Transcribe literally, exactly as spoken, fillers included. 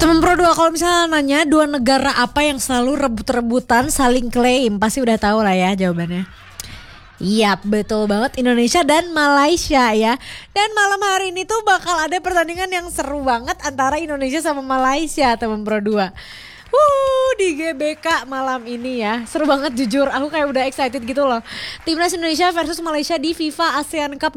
Temen Pro dua, kalau misalnya nanya dua negara apa yang selalu rebut-rebutan saling klaim, pasti udah tahu lah ya jawabannya. Iya, betul banget, Indonesia dan Malaysia ya. Dan malam hari ini tuh bakal ada pertandingan yang seru banget antara Indonesia sama Malaysia, temen Pro dua. Wuh, di G B K malam ini ya. Seru banget jujur, aku kayak udah excited gitu loh. Timnas Indonesia versus Malaysia di FIFA ASEAN Cup